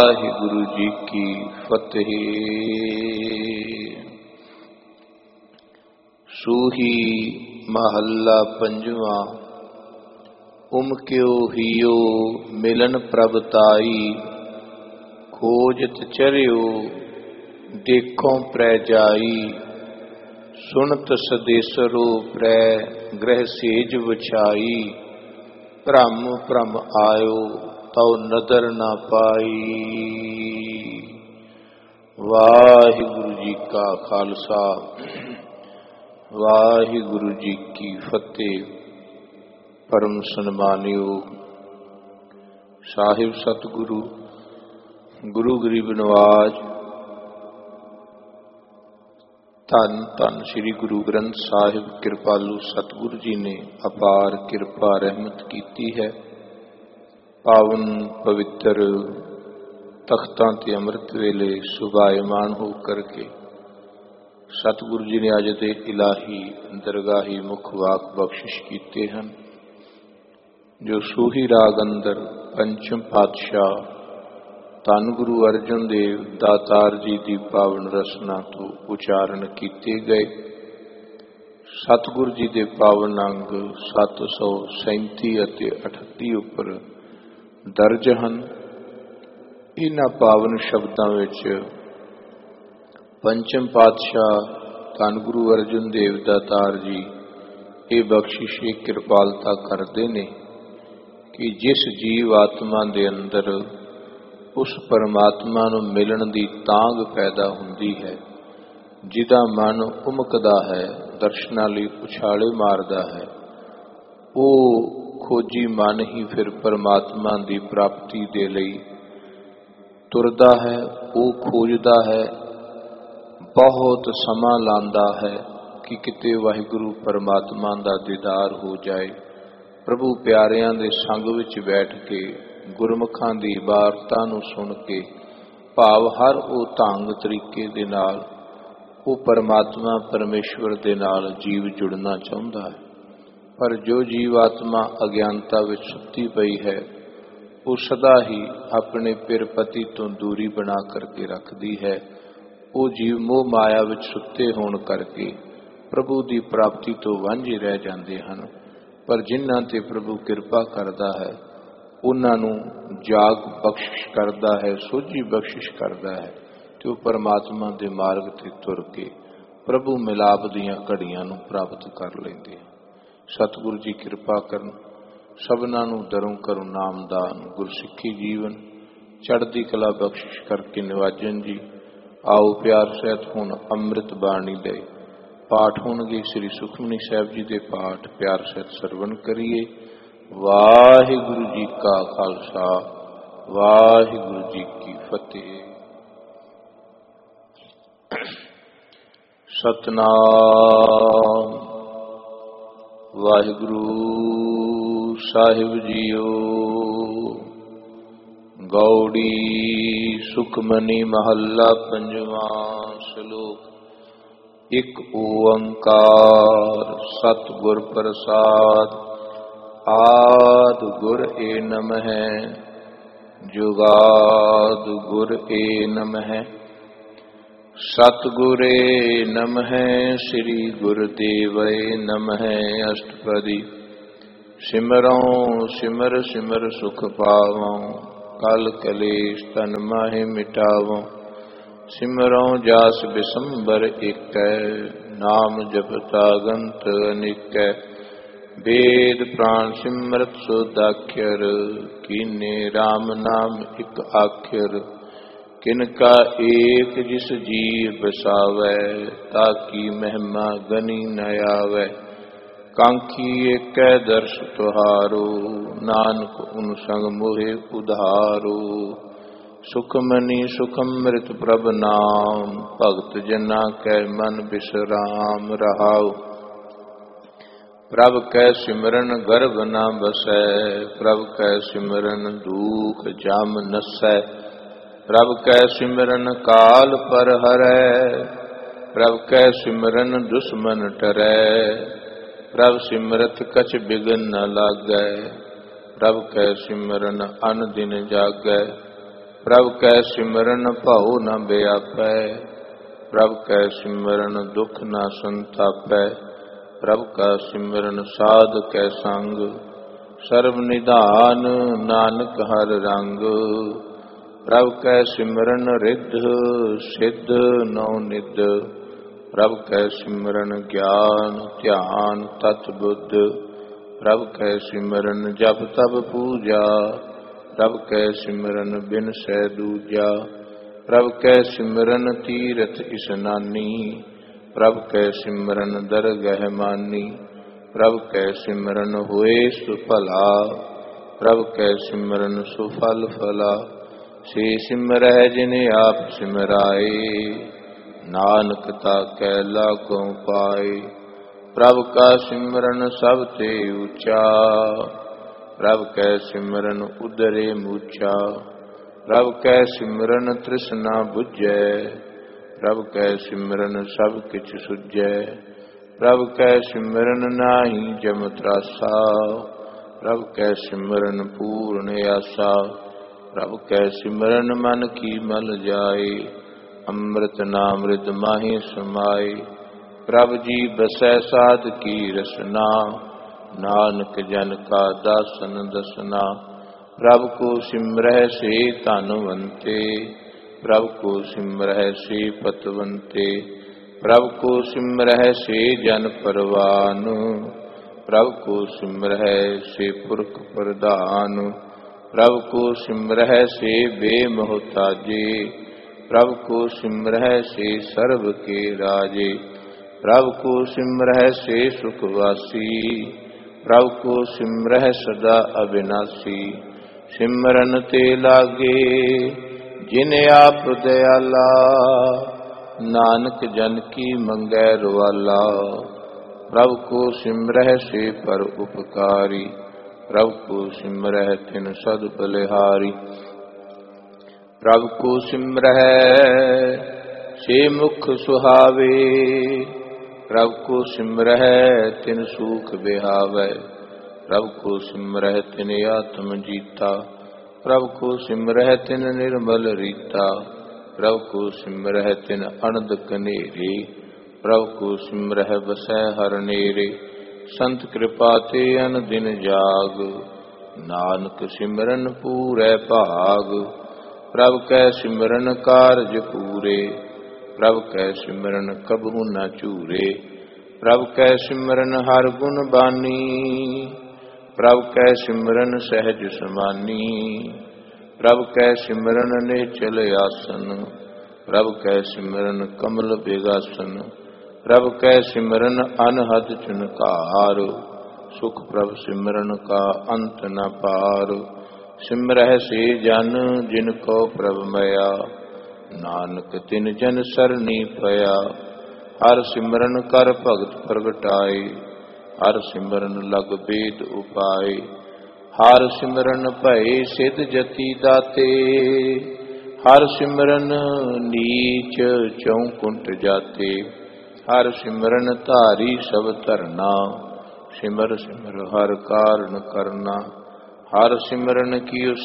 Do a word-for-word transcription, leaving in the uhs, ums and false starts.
ਵਾਹਿਗੁਰੂ ਜੀ ਕੀ ਫਤਿਹ। ਸੂਹੀ ਮਹੱਲਾ ਪੰਜਵਾਂ। ਉਮ ਕਿਉ ਹੀਓ ਮਿਲਨ ਪ੍ਰਭ ਤਾਈ, ਖੋਜਤ ਚਰਿਓ ਦੇਖੋਂ ਪ੍ਰੈ ਜਾਈ। ਸੁਣਤ ਸਦੇਸਰੋ ਪ੍ਰੈ ਗ੍ਰਹਿ ਸੇਜ ਵਛਾਈ, ਭ੍ਰਮ ਭ੍ਰਮ ਆਇਓ ਤਉ ਨਦਰ ਨਾ ਪਾਈ। ਵਾਹਿਗੁਰੂ ਜੀ ਕਾ ਖਾਲਸਾ, ਵਾਹਿਗੁਰੂ ਜੀ ਕੀ ਫਤਿਹ। ਪਰਮ ਸਨਮਾਨਿਓ ਸਾਹਿਬ ਸਤਿਗੁਰੂ ਗੁਰੂ ਗਰੀਬ ਨਵਾਜ, ਧੰਨ ਧੰਨ ਸ੍ਰੀ ਗੁਰੂ ਗ੍ਰੰਥ ਸਾਹਿਬ ਕਿਰਪਾਲੂ ਸਤਿਗੁਰੂ ਜੀ ਨੇ ਅਪਾਰ ਕਿਰਪਾ ਰਹਿਮਤ ਕੀਤੀ ਹੈ। ਪਾਵਨ ਪਵਿੱਤਰ ਤਖਤਾਂ ਤੇ ਅੰਮ੍ਰਿਤ ਵੇਲੇ ਸੁਭਾਇਮਾਨ ਹੋ ਕਰਕੇ ਸਤਿਗੁਰੂ ਜੀ ਨੇ ਅੱਜ ਦੇ ਇਲਾਹੀ ਦਰਗਾਹੀ ਮੁੱਖ ਵਾਕ ਬਖਸ਼ਿਸ਼ ਕੀਤੇ ਹਨ, ਜੋ ਸੂਹੀ ਰਾਗ ਅੰਦਰ ਪੰਚਮ ਪਾਤਸ਼ਾਹ ਧੰਨ ਗੁਰੂ ਅਰਜਨ ਦੇਵ ਦਾਤਾਰ ਜੀ ਦੀ ਪਾਵਨ ਰਸਨਾ ਤੋਂ ਉਚਾਰਨ ਕੀਤੇ ਗਏ। ਸਤਿਗੁਰੂ ਜੀ ਦੇ ਪਾਵਨ ਅੰਗ ਸੱਤ ਸੌ ਸੈਂਤੀ ਅਤੇ ਅਠੱਤੀ ਉੱਪਰ ਦਰਜ ਹਨ। ਇਹਨਾਂ ਪਾਵਨ ਸ਼ਬਦਾਂ ਵਿੱਚ ਪੰਚਮ ਪਾਤਸ਼ਾਹ ਧੰਨ ਗੁਰੂ ਅਰਜਨ ਦੇਵ ਦਾਤਾਰ ਜੀ ਇਹ ਬਖਸ਼ਿਸ਼ ਇਹ ਕਿਰਪਾਲਤਾ ਕਰਦੇ ਨੇ ਕਿ ਜਿਸ ਜੀਵ ਆਤਮਾ ਦੇ ਅੰਦਰ ਉਸ ਪਰਮਾਤਮਾ ਨੂੰ ਮਿਲਣ ਦੀ ਤਾਂਘ ਪੈਦਾ ਹੁੰਦੀ ਹੈ, ਜਿਹਦਾ ਮਨ ਉਮਕਦਾ ਹੈ, ਦਰਸ਼ਨਾਂ ਲਈ ਉਛਾਲੇ ਮਾਰਦਾ ਹੈ, ਉਹ ਖੋਜੀ ਮਨ ਹੀ ਫਿਰ ਪਰਮਾਤਮਾ ਦੀ ਪ੍ਰਾਪਤੀ ਦੇ ਲਈ ਤੁਰਦਾ ਹੈ। ਉਹ ਖੋਜਦਾ ਹੈ, ਬਹੁਤ ਸਮਾਂ ਲਾਂਦਾ ਹੈ ਕਿ ਕਿਤੇ ਵਾਹਿਗੁਰੂ ਪਰਮਾਤਮਾ ਦਾ ਦੀਦਾਰ ਹੋ ਜਾਏ। ਪ੍ਰਭੂ ਪਿਆਰਿਆਂ ਦੇ ਸੰਗ ਵਿੱਚ ਬੈਠ ਕੇ ਗੁਰਮੁਖਾਂ ਦੀ ਵਾਰਤਾ ਨੂੰ ਸੁਣ ਕੇ ਭਾਵ ਹਰ ਉਹ ਢੰਗ ਤਰੀਕੇ ਦੇ ਨਾਲ ਉਹ ਪਰਮਾਤਮਾ ਪਰਮੇਸ਼ਵਰ ਦੇ ਨਾਲ ਜੀਵ ਜੁੜਨਾ ਚਾਹੁੰਦਾ ਹੈ। ਪਰ ਜੋ ਜੀਵ ਆਤਮਾ ਅਗਿਆਨਤਾ ਵਿੱਚ ਸੁੱਤੀ ਪਈ ਹੈ, ਉਹ ਸਦਾ ਹੀ ਆਪਣੇ ਪਿਰ ਪਤੀ ਤੋਂ ਦੂਰੀ ਬਣਾ ਕਰਕੇ ਰੱਖਦੀ ਹੈ। ਉਹ ਜੀਵ ਮੋਹ ਮਾਇਆ ਵਿੱਚ ਸੁੱਤੇ ਹੋਣ ਕਰਕੇ ਪ੍ਰਭੂ ਦੀ ਪ੍ਰਾਪਤੀ ਤੋਂ ਵਾਂਝੇ ਰਹਿ ਜਾਂਦੇ ਹਨ। ਪਰ ਜਿਨ੍ਹਾਂ ਤੇ ਪ੍ਰਭੂ ਕਿਰਪਾ ਕਰਦਾ ਹੈ, ਉਹਨਾਂ ਨੂੰ ਜਾਗ ਬਖਸ਼ਿਸ਼ ਕਰਦਾ ਹੈ, ਸੋਝੀ ਬਖਸ਼ਿਸ਼ ਕਰਦਾ ਹੈ, ਤੇ ਉਹ ਪਰਮਾਤਮਾ ਦੇ ਮਾਰਗ ਤੇ ਤੁਰ ਕੇ ਪ੍ਰਭੂ ਮਿਲਾਪ ਦੀਆਂ ਘੜੀਆਂ ਨੂੰ ਪ੍ਰਾਪਤ ਕਰ ਲੈਂਦੇ ਹਨ। ਸਤਿਗੁਰੂ ਜੀ ਕਿਰਪਾ ਕਰਨ, ਸਭਨਾਂ ਨੂੰ ਦਰੋਂ ਕਰੋ ਨਾਮਦਾਨ, ਗੁਰਸਿੱਖੀ ਜੀਵਨ ਚੜ੍ਹਦੀ ਕਲਾ ਬਖਸ਼ਿਸ਼ ਕਰਕੇ ਨਿਵਾਜਨ ਜੀ। ਆਓ ਪਿਆਰ ਸਹਿਤ ਹੁਣ ਅੰਮ੍ਰਿਤ ਬਾਣੀ ਦੇ ਪਾਠ ਹੋਣਗੇ। ਸ੍ਰੀ ਸੁਖਮਨੀ ਸਾਹਿਬ ਜੀ ਦੇ ਪਾਠ ਪਿਆਰ ਸਹਿਤ ਸਰਵਣ ਕਰੀਏ। ਵਾਹਿਗੁਰੂ ਜੀ ਕਾ ਖਾਲਸਾ, ਵਾਹਿਗੁਰੂ ਜੀ ਕੀ ਫਤਿਹ। ਸਤਨਾਮ ਵਾਹਿਗੁਰੂ ਸਾਹਿਬ ਜੀਓ। ਗੌੜੀ ਸੁਖਮਨੀ ਮਹੱਲਾ ਪੰਜਵਾਂ। ਸ਼ਲੋਕ। ਇੱਕ ਓੰਕਾਰ ਸਤਿਗੁਰ ਪ੍ਰਸਾਦ, ਆਦਿ ਗੁਰ ਏ ਨਮਹਿ, ਜੁਗਾਦ ਗੁਰ ਏ ਨਮਹਿ। ਸਤਿਗੁਰੇ ਨਮਹਿ, ਸ੍ਰੀ ਗੁਰਦੇਵੈ ਨਮਹਿ। ਅਸ਼ਟਪਦੀ। ਸਿਮਰਉ ਸਿਮਰ ਸਿਮਰ ਸੁਖ ਪਾਵਉ, ਕਲ ਕਲੇਸ਼ ਤਨ ਮਾਹਿ ਮਿਟਾਵਉ। ਸਿਮਰਉ ਜਾਸ ਬਿਸੰਬਰ ਏਕੈ, ਨਾਮ ਜਪਤਾ ਗੰਤ ਅਨੇਕੈ। ਵੇਦ ਪ੍ਰਾਣ ਸਿਮਰਤ ਸੁਦਾਖਿਅਰ, ਕੀਨੇ ਰਾਮ ਨਾਮ ਇਕ ਆਖਿਰ। ਕਿਨਕਾ ਏਕ ਜਿਸ ਜੀਵ ਬਸਾਵੈ, ਤਾਕੀ ਮਹਿਮਾ ਗਨੀ ਨ ਆਵੈ। ਕਾਂਖੀ ਏਕੈ ਦਰਸ ਤੁਹਾਰੋ, ਨਾਨਕ ਉਨ ਸੰਗ ਮੋਹਿ ਉਧਾਰੋ। ਸੁਖਮਨੀ ਸੁਖਮ੍ਰਿਤ ਪ੍ਰਭ ਨਾਮ, ਭਗਤ ਜਨਾ ਕੈ ਮਨ ਬਿਸਰਾਮ ਰਹਾਉ। ਪ੍ਰਭ ਕੈ ਸਿਮਰਨ ਗਰਭ ਨ ਬਸੈ, ਪ੍ਰਭ ਕੈ ਸਿਮਰਨ ਦੁਖ ਜਮ ਨਸੈ। ਪ੍ਰਭ ਕੈ ਸਿਮਰਨ ਕਾਲ ਪਰ ਹਰੈ, ਪ੍ਰਭ ਕੈ ਸਿਮਰਨ ਦੁਸ਼ਮਨ ਟਰੈ। ਪ੍ਰਭ ਸਿਮਰਤ ਕਛ ਬਿਗਨ ਨ ਲਾਗੈ, ਪ੍ਰਭ ਕੈ ਸਿਮਰਨ ਅਨ ਦਿਨ ਜਾਗੈ। प्रभ कै सिमरन भउ न व्यापै, प्रभ कै सिमरन दुख न संतापै, प्रभ का सिमरन साध कै संग, सर्व निधान नानक हर रंग। प्रभ कै सिमरन रिद्ध सिद्ध नौ निध, प्रभ कै सिमरन ज्ञान ध्यान तत् बुद्ध, प्रभ कै सिमरन जप तप पूजा, प्रभ कै सिमरन बिन सै दूजा, प्रभ कै सिमरन तीरथ इसनानी, प्रभ कै सिमरन दरगह मानी, प्रभ कै सिमरन होए सुफला, प्रभ कै सिमरन सुफल फला। से सिमरह जिन आप सिमराए, नानक ताकै लाखों पाए। प्रभ का सिमरन सब ते ऊंचा, प्रभ कै सिमरन उदरे मूचा, प्रभ कै सिमरन तृष्णा बुझै, प्रभ कै सिमरन सब किछ सुझै, प्रभ कै सिमरन नाहि जम त्रासा, प्रभ कै सिमरन पूर्ण आसा, प्रभ कै सिमरन मन की मल जाए, अमृत नामृत माहि समाए। प्रभ जी बसै साध की रसना, नानक जन का दासन दसना। प्रभ को सिमरह से धनवंते, प्रभ को सिमरह से पतवंते, प्रभ को सिमरह से जन परवान, प्रभ को सिमरह से पुरख प्रधान, प्रभ को सिमरह से बेमोहताजे, प्रभ को सिमरह से सर्व के राजे, प्रभ को सिमरह से सुखवासी, प्रभ को सिमरह सदा अविनाशी। सिमरन ते लागे जिन आप दयाला, नानक जन की मंगै रवाला। प्रभ को सिमरह से पर उपकारी, प्रभ को सिमरह तिन सद बलिहारी। प्रभ को सिमरह से मुख सुहावे, प्रभ को सिमरह तिन सूख बिहावे, प्रभ को सिमरह तिन आत्म जीता, प्रभ को सिमरह तिन निर्मल रीता, प्रभ को सिमरह तिन अनंद कनेरे, प्रभ को सिमरह बसै हर नेरे। संत कृपा ते अन दिन जाग, नानक सिमरन पूरै भाग। प्रभ कै सिमरन कारज पूरे, प्रभ कै सिमरन कबहु न चूरे, प्रभ कै सिमरन हर गुण बानी, प्रभ कै सिमरन सहज समानी, प्रभ कै सिमरन निश्चल आसन, प्रभ कै सिमरन कमल बिगासन, प्रभ कै सिमरन अनहद चुनकार, सुख प्रभ सिमरन का अंत न पार। सिमरह से जन जिनको प्रभ मया, नानक तिन जन सरनी पया। हर सिमरन कर भगत प्रगटाए, हर सिमरन लग बेद उपाय। हर सिमरन भय सिद्ध जति दाते, हर सिमरन नीच चौकुंठ जाते। हर सिमरन धारी सब धरना, सिमर सिमर हर कारण करना। हर सिमरन की